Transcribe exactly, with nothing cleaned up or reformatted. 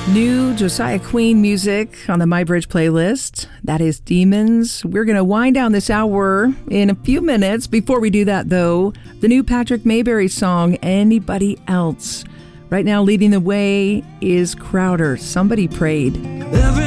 New Josiah Queen music on the My Bridge playlist. That is Demons. We're going to wind down this hour in a few minutes. Before we do that, though, the new Patrick Mayberry song, Anybody Else. Right now, leading the way is Crowder. Somebody Prayed.